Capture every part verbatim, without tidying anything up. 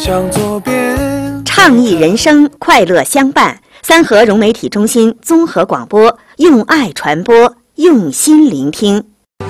向左边， 倡议人生，快乐相伴。三河融媒体中心综合广播，用爱传播，用心聆听。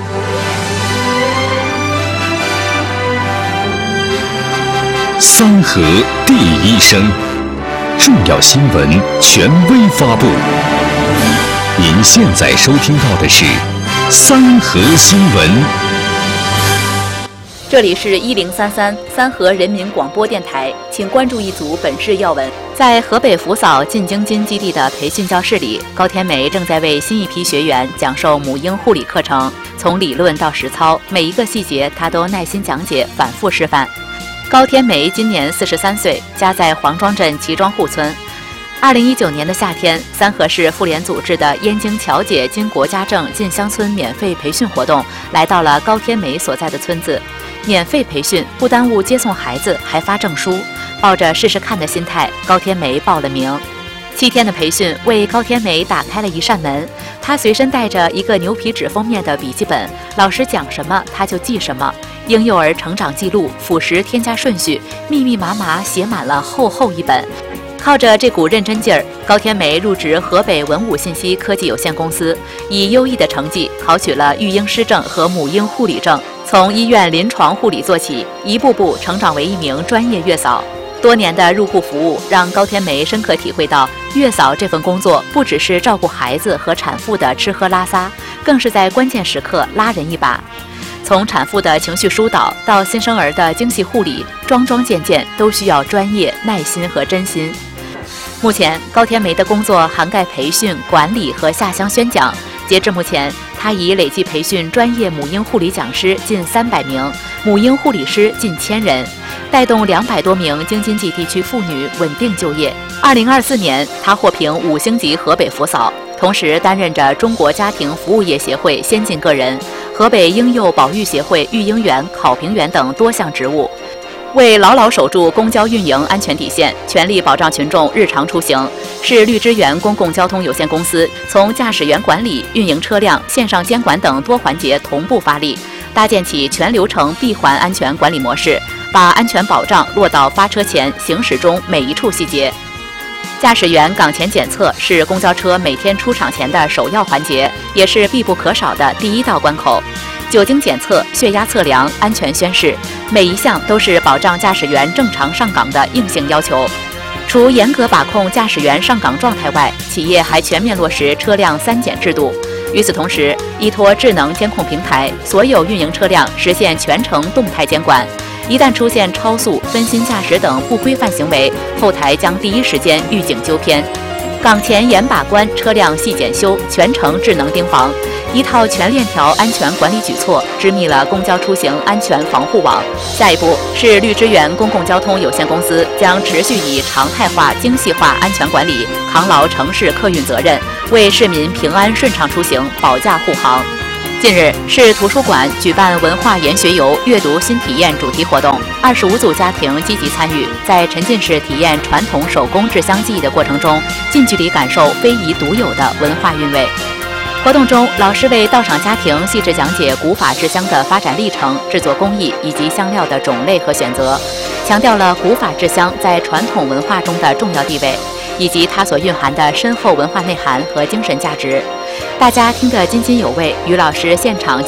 三河第一声，重要新闻权威发布。您现在收听到的是三河新闻。 这里是一零三三三河人民广播电台，请关注一组本市要闻。在河北扶嫂进京津基地的培训教室里，高天梅正在为新一批学员讲授母婴护理课程，从理论到实操，每一个细节她都耐心讲解，反复示范。高天梅今年四十三岁，家在黄庄镇齐庄户村。二零一九年的夏天，三河市妇联组织的燕京乔姐经国家证进乡村免费培训活动，来到了高天梅所在的村子。免费培训不耽误接送孩子，还发证书。抱着试试看的心态，高天梅报了名。七天的培训为高天梅打开了一扇门。她随身带着一个牛皮纸封面的笔记本，老师讲什么她就记什么。婴幼儿成长记录、辅食添加顺序，密密麻麻写满了厚厚一本。靠着这股认真劲儿，高天梅入职河北文武信息科技有限公司，以优异的成绩考取了育婴师证和母婴护理证。从医院临床护理做起，一步步成长为一名专业月嫂。多年的入户服务让高天梅深刻体会到，月嫂这份工作不只是照顾孩子和产妇的吃喝拉撒，更是在关键时刻拉人一把。从产妇的情绪疏导到新生儿的精细护理，桩桩件件都需要专业、耐心和真心。目前，高天梅的工作涵盖培训、管理和下乡宣讲。截至目前，她已累计培训专业母婴护理讲师近三百名，母婴护理师近千人，带动两百多名京津冀地区妇女稳定就业。二零二四年，她获评五星级河北扶嫂，同时担任着中国家庭服务业协会先进个人、河北婴幼保育协会育婴员、考评员等多项职务。为牢牢守住公交运营安全底线，全力保障群众日常出行，市绿之源公共交通有限公司从驾驶员管理、运营车辆、线上监管等多环节同步发力，搭建起全流程闭环安全管理模式，把安全保障落到发车前、行驶中每一处细节。驾驶员岗前检测是公交车每天出厂前的首要环节，也是必不可少的第一道关口。酒精检测、血压测量、安全宣誓，每一项都是保障驾驶员正常上岗的硬性要求。除严格把控驾驶员上岗状态外，企业还全面落实车辆三检制度。与此同时，依托智能监控平台，所有运营车辆实现全程动态监管。一旦出现超速、分心驾驶等不规范行为，后台将第一时间预警纠偏。岗前严把关，车辆细检修，全程智能盯防。一套全链条安全管理举措，织密了公交出行安全防护网。下一步，市绿之源公共交通有限公司将持续以常态化、精细化安全管理，扛牢城市客运责任，为市民平安顺畅出行保驾护航。近日，市图书馆举办文化研学游阅读新体验主题活动，二十五组家庭积极参与，在沉浸式体验传统手工制香技艺的过程中，近距离感受非遗独有的文化韵味。活动中，老师为到场家庭细致讲解古法制香的发展历程、制作工艺以及香料的种类和选择，强调了古法制香在传统文化中的重要地位，以及它所蕴含的深厚文化内涵和精神价值。大家听得津津有味，与老师现场